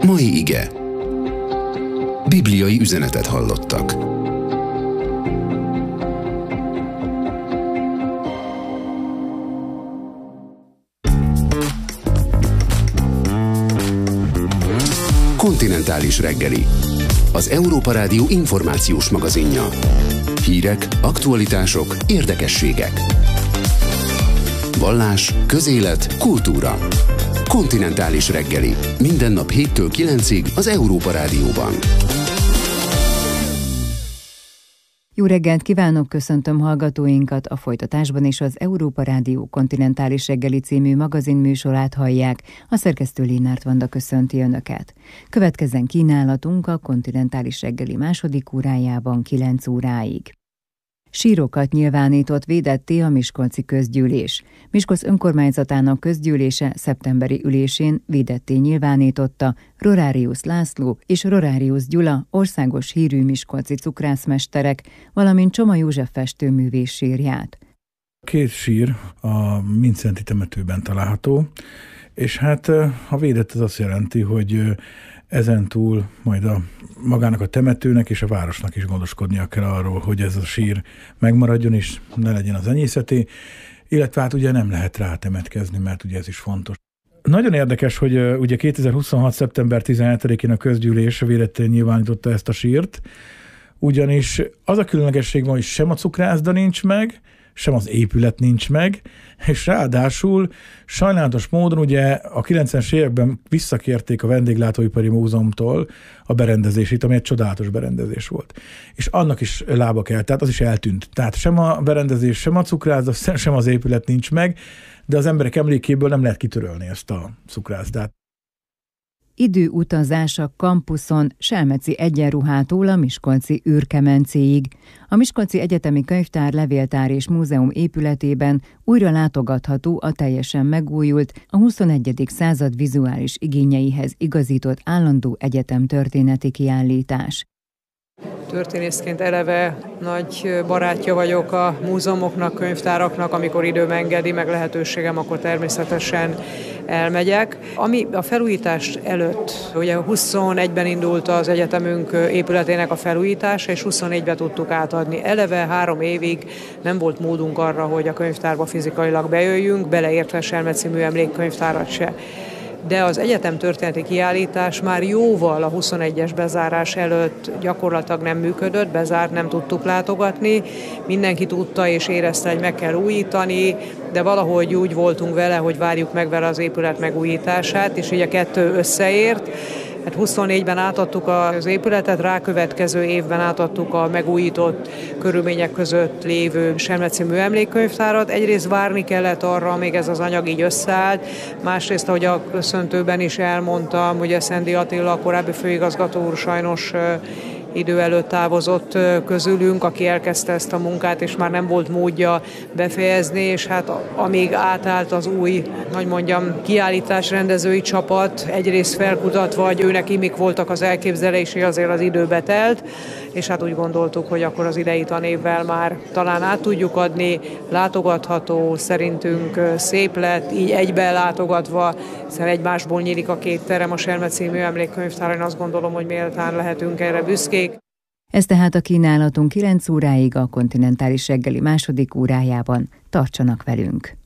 Mai ige. Bibliai üzenetet hallottak. Kontinentális reggeli. Az Európa Rádió információs magazinja. Hírek, aktualitások, érdekességek. Vallás, közélet, kultúra. Kontinentális reggeli. Minden nap 7-től 9-ig az Európa Rádióban. Jó reggelt kívánok, köszöntöm hallgatóinkat, a folytatásban is az Európa Rádió Kontinentális reggeli című magazinműsorát hallják, a szerkesztő Lénárt Vanda köszönti Önöket. Következzen kínálatunk a Kontinentális reggeli második órájában 9 óráig. Sírokat nyilvánított védetté a Miskolci Közgyűlés. Miskolc önkormányzatának közgyűlése szeptemberi ülésén védetté nyilvánította Rorárius László és Rorárius Gyula országos hírű miskolci cukrászmesterek, valamint Csoma József festőművész sírját. Két sír a Mindszenty temetőben található, és hát a védett az azt jelenti, hogy ezentúl majd magának a temetőnek és a városnak is gondoskodnia kell arról, hogy ez a sír megmaradjon, és ne legyen az enyészeté, illetve hát ugye nem lehet rá temetkezni, mert ugye ez is fontos. Nagyon érdekes, hogy ugye 2026. szeptember 17-én a közgyűlés védettén nyilvánította ezt a sírt, ugyanis az a különlegesség van, hogy sem a cukrászda nincs meg, sem az épület nincs meg, és ráadásul sajnálatos módon ugye a 90-es években visszakérték a Vendéglátóipari Múzeumtól a berendezését, ami egy csodálatos berendezés volt. És annak is lába kell, tehát az is eltűnt. Tehát sem a berendezés, sem a cukrászda, sem az épület nincs meg, de az emberek emlékéből nem lehet kitörölni ezt a cukrászdát. Időutazás a kampuszon Selmeci egyenruhától a Miskolci űrkemencéig. A Miskolci Egyetemi Könyvtár, Levéltár és Múzeum épületében újra látogatható a teljesen megújult, a 21. század vizuális igényeihez igazított állandó egyetemtörténeti kiállítás. Történészként eleve nagy barátja vagyok a múzeumoknak, könyvtáraknak, amikor időm engedi, meg lehetőségem, akkor természetesen elmegyek. Ami a felújítás előtt, ugye 21-ben indult az egyetemünk épületének a felújítása, és 24-ben tudtuk átadni. Eleve 3 évig nem volt módunk arra, hogy a könyvtárba fizikailag bejöjjünk, beleértve Selmeci műemlékkönyvtárat se. De az egyetem történeti kiállítás már jóval a 21-es bezárás előtt gyakorlatilag nem működött, bezárt, nem tudtuk látogatni. Mindenki tudta és érezte, hogy meg kell újítani, de valahogy úgy voltunk vele, hogy várjuk meg vele az épület megújítását, és ugye 2 összeért. Hát 24-ben átadtuk az épületet, rákövetkező évben átadtuk a megújított körülmények között lévő Selmeci műemlékkönyvtárat. Egyrészt várni kellett arra, amíg ez az anyag így összeállt, másrészt, ahogy a köszöntőben is elmondtam, ugye Szendi Attila, a korábbi főigazgató úr sajnos idő előtt távozott közülünk, aki elkezdte ezt a munkát, és már nem volt módja befejezni, és hát amíg átállt az új, kiállítás rendezői csapat, egyrészt felkutatva, hogy őnek mik voltak az elképzelései, azért az időbe telt, és hát úgy gondoltuk, hogy akkor az idei tanévvel már talán át tudjuk adni, látogatható, szerintünk szép lett, így egyben látogatva, hiszen egymásból nyílik a 2 terem, a Selmeci műemlékkönyvtár, én azt gondolom, hogy méltán lehetünk erre büszkék. Ez tehát a kínálatunk 9 óráig a Kontinentális reggeli második órájában. Tartsanak velünk!